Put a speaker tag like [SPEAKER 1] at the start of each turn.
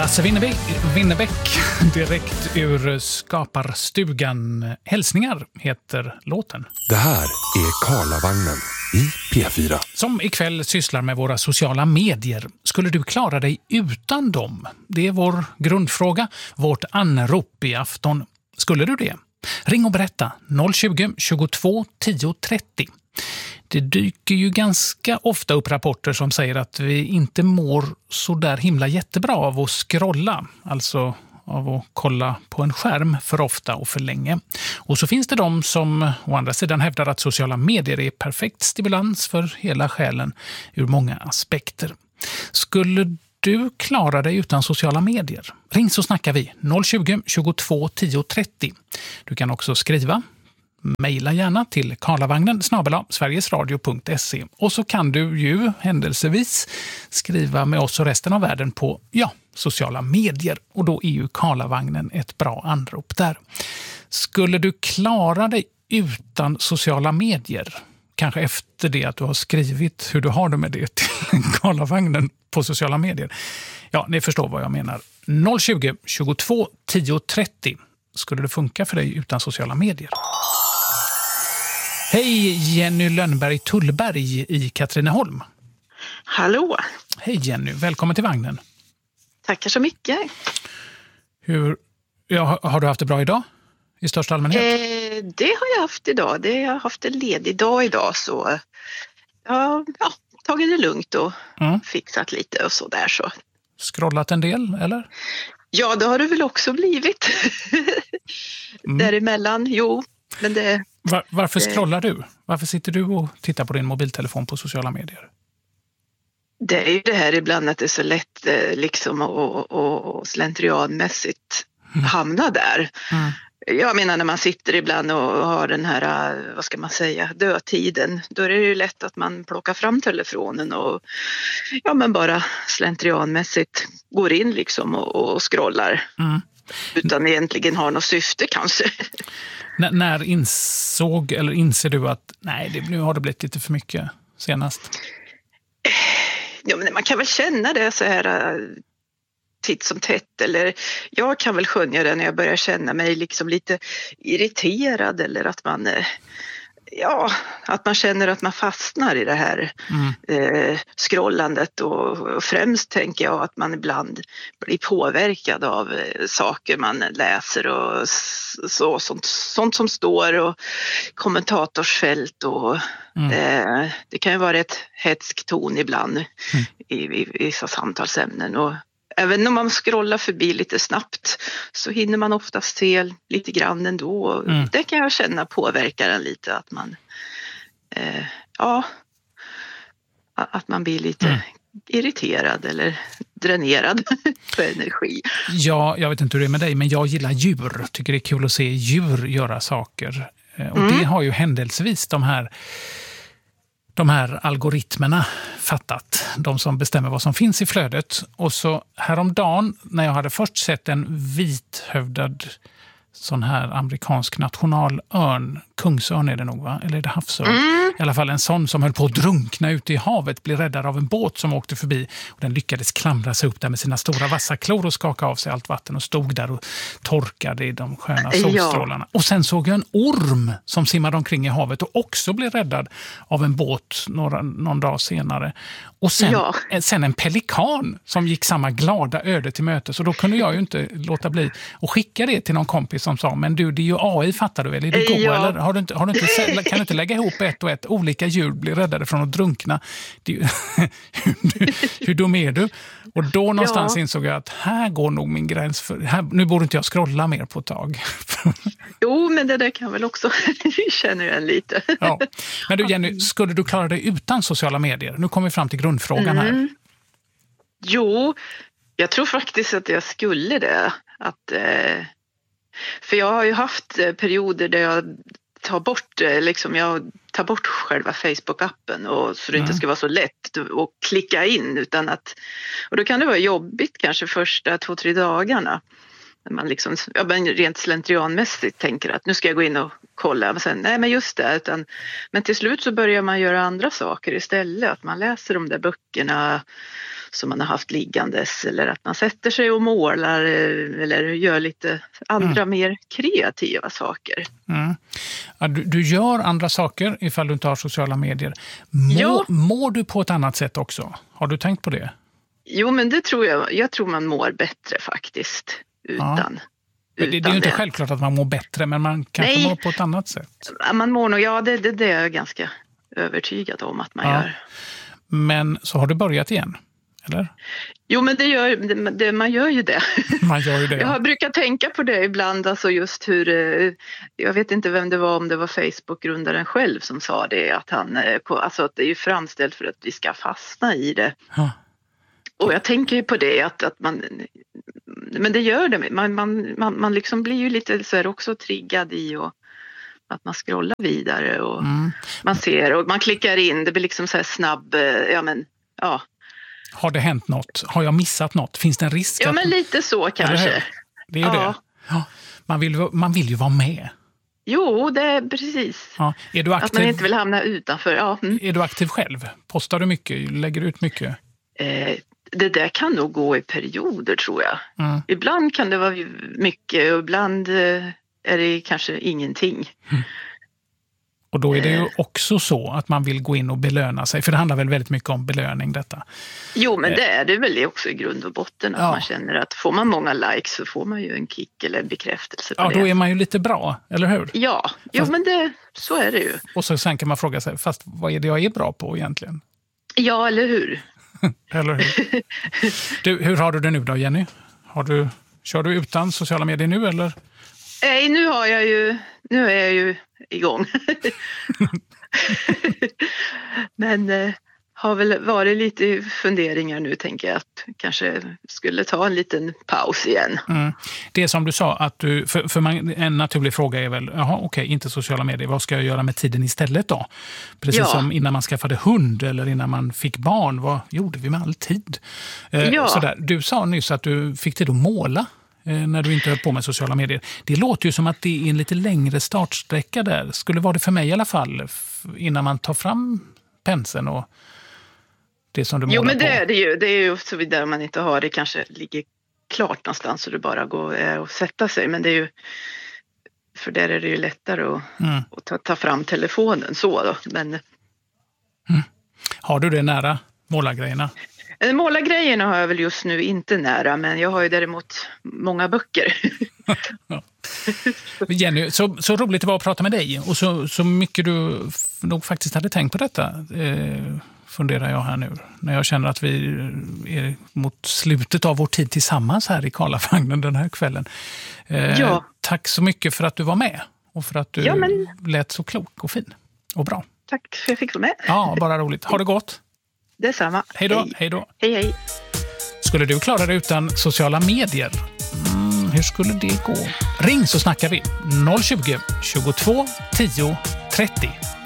[SPEAKER 1] Lasse Winnerbäck direkt ur Skaparstugan. Hälsningar heter låten.
[SPEAKER 2] Det här är Karlavagnen i P4.
[SPEAKER 1] Som ikväll sysslar med våra sociala medier. Skulle du klara dig utan dem? Det är vår grundfråga, vårt anrop i afton. Skulle du det? Ring och berätta 020 22 10 30. Det dyker ju ganska ofta upp rapporter som säger att vi inte mår så där himla jättebra av att scrolla. Alltså av att kolla på en skärm för ofta och för länge. Och så finns det de som å andra sidan hävdar att sociala medier är perfekt stimulans för hela själen ur många aspekter. Skulle du klara dig utan sociala medier? Ring så snackar vi 020 22 10 30. Du kan också skriva. Maila gärna till karlavagnen@sverigesradio.se och så kan du ju händelsevis skriva med oss och resten av världen på sociala medier och då är ju Karlavagnen ett bra anrop där. Skulle du klara dig utan sociala medier? Kanske efter det att du har skrivit hur du har det med det till Karlavagnen på sociala medier. Ja, ni förstår vad jag menar. 020 22 10 30. Skulle det funka för dig utan sociala medier? Hej Jenny Lönnberg-Tullberg i Katrineholm.
[SPEAKER 3] Hallå.
[SPEAKER 1] Hej Jenny, välkommen till vagnen.
[SPEAKER 3] Tackar så mycket.
[SPEAKER 1] Har du haft det bra idag i största allmänhet?
[SPEAKER 3] Det har jag haft idag. Jag har haft en ledig dag idag så tagit det lugnt och fixat lite och sådär så.
[SPEAKER 1] Scrollat en del eller?
[SPEAKER 3] Ja, det har det väl också blivit. Däremellan, jo. Men det...
[SPEAKER 1] Varför scrollar du? Varför sitter du och tittar på din mobiltelefon på sociala medier?
[SPEAKER 3] Det är ju det här ibland att det är så lätt liksom och slentrianmässigt hamna där. Mm. Jag menar när man sitter ibland och har den här, vad ska man säga, dödtiden. Då är det ju lätt att man plockar fram telefonen och men bara slentrianmässigt går in liksom och scrollar. Mm. Utan egentligen har något syfte kanske.
[SPEAKER 1] När inser du att nu har det blivit lite för mycket senast?
[SPEAKER 3] Ja, men man kan väl känna det så här titt som tätt. Eller jag kan väl skönja det när jag börjar känna mig liksom lite irriterad. Eller att man... att man känner att man fastnar i det här scrollandet och främst tänker jag att man ibland blir påverkad av saker man läser och sånt som står och kommentatorsfält och det kan ju vara ett hätsk ton ibland i vissa samtalsämnen och även om man scrollar förbi lite snabbt så hinner man oftast se lite grann ändå. Det kan jag känna påverkar en lite att man att man blir lite irriterad eller dränerad på energi.
[SPEAKER 1] Ja, jag vet inte hur det är med dig men jag gillar djur. Tycker det är kul att se djur göra saker. Och det har ju händelsevis de här algoritmerna fattat. De som bestämmer vad som finns i flödet. Och så häromdagen när jag hade först sett en vithövdad sån här amerikansk nationalörn. Kungsörn är det nog va? Eller är det havsörn? I alla fall en sån som höll på att drunkna ute i havet. Blev räddad av en båt som åkte förbi. Och den lyckades klamra sig upp där med sina stora vassa klor och skaka av sig allt vatten. Och stod där och torkade i de sköna solstrålarna. Och sen såg jag en orm som simmade omkring i havet. Och också blev räddad av en båt någon dag senare. Och sen en pelikan som gick samma glada öde till möte. Så då kunde jag ju inte låta bli att skicka det till någon kompis som sa men du, det är ju AI, fattar du väl? Är det go, eller har du inte, kan du inte lägga ihop ett och ett? Olika djur blir räddade från att drunkna. Hur dum är du? Och då någonstans insåg jag att här går nog min gräns. Nu borde inte jag scrolla mer på ett tag.
[SPEAKER 3] Jo, men det där kan väl också känner jag lite.
[SPEAKER 1] Ja. Men du Jenny, skulle du klara dig utan sociala medier? Nu kommer vi fram till grundfrågan här.
[SPEAKER 3] Jo, jag tror faktiskt att jag skulle det. För jag har ju haft perioder där jag tar bort själva Facebook-appen och så det inte ska vara så lätt att klicka in och då kan det vara jobbigt kanske första 2-3 dagarna. man liksom, rent slentrianmässigt tänker att nu ska jag gå in och kolla. Men sen, nej men just det. Men till slut så börjar man göra andra saker istället. Att man läser de där böckerna som man har haft liggandes. Eller att man sätter sig och målar eller gör lite andra mer kreativa saker.
[SPEAKER 1] Mm. Ja, du gör andra saker ifall du inte har sociala medier. Mår du på ett annat sätt också? Har du tänkt på det?
[SPEAKER 3] Jo, men det tror jag. Jag tror man mår bättre faktiskt utan.
[SPEAKER 1] Det är ju inte självklart att man mår bättre, men man kanske mår på ett annat sätt.
[SPEAKER 3] Man mår nog, det är jag ganska övertygad om att man gör.
[SPEAKER 1] Men så har du börjat igen, eller? Jo, men
[SPEAKER 3] man gör ju det.
[SPEAKER 1] Man gör ju det.
[SPEAKER 3] Jag har brukat tänka på det ibland, alltså just hur, jag vet inte vem det var, om det var Facebook-grundaren själv som sa det, att alltså att det är ju framställt för att vi ska fastna i det.
[SPEAKER 1] Ja.
[SPEAKER 3] Och jag tänker ju på det att man, men det gör det, man liksom blir ju lite så här också triggad i och att man scrollar vidare och man ser och man klickar in, det blir liksom så här snabb,
[SPEAKER 1] Har det hänt något? Har jag missat något? Finns det en risk?
[SPEAKER 3] Ja, men lite så kanske.
[SPEAKER 1] Det är ju det. Ja. Man vill ju vara med.
[SPEAKER 3] Jo, det är precis.
[SPEAKER 1] Ja. Är du aktiv?
[SPEAKER 3] Att man inte vill hamna utanför. Ja.
[SPEAKER 1] Är du aktiv själv? Postar du mycket? Lägger du ut mycket?
[SPEAKER 3] Det där kan nog gå i perioder, tror jag. Ibland kan det vara mycket och ibland är det kanske ingenting.
[SPEAKER 1] Och då är det ju också så att man vill gå in och belöna sig. För det handlar väl väldigt mycket om belöning detta.
[SPEAKER 3] Jo, men det är det väl också i grund och botten. Att man känner att får man många likes så får man ju en kick eller en bekräftelse på det.
[SPEAKER 1] Ja, då är man ju lite bra, eller hur?
[SPEAKER 3] Ja, men så är det ju.
[SPEAKER 1] Och så sen kan man fråga sig, fast vad är det jag är bra på egentligen?
[SPEAKER 3] Ja, eller hur?
[SPEAKER 1] Eller hur? Du, hur har du det nu då, Jenny? Kör du utan sociala medier nu, eller?
[SPEAKER 3] Nej, nu är jag ju igång. Men har väl varit lite funderingar nu, tänker jag, att kanske skulle ta en liten paus igen.
[SPEAKER 1] Det är som du sa, att en naturlig fråga är väl, inte sociala medier, vad ska jag göra med tiden istället då? Precis som innan man skaffade hund eller innan man fick barn, vad gjorde vi med all tid? Sådär. Du sa nyss att du fick tid att måla när du inte höll på med sociala medier. Det låter ju som att det är en lite längre startsträcka där. Skulle vara det för mig i alla fall, innan man tar fram penseln och det som du målar på. Jo, men
[SPEAKER 3] det är det ju. Det är ju så vidare man inte har det, kanske ligger klart någonstans så det bara går och sätta sig. Men det är ju, för där är det ju lättare att ta fram telefonen så då. Men
[SPEAKER 1] har du det nära, målargrejerna?
[SPEAKER 3] Målargrejerna har jag väl just nu inte nära, men jag har ju däremot många böcker.
[SPEAKER 1] Jenny, så roligt det var att prata med dig och så mycket du nog faktiskt hade tänkt på detta, funderar jag här nu. När jag känner att vi är mot slutet av vår tid tillsammans här i Karlavagnen den här kvällen. Tack så mycket för att du var med och för att du lät så klok och fin och bra.
[SPEAKER 3] Tack för att jag fick vara med.
[SPEAKER 1] Ja, bara roligt. Ha det gott.
[SPEAKER 3] Detsamma.
[SPEAKER 1] Hej då. Hej då.
[SPEAKER 3] Hej.
[SPEAKER 1] Skulle du klara dig utan sociala medier? Hur skulle det gå? Ring så snackar vi. 020 22 10 30.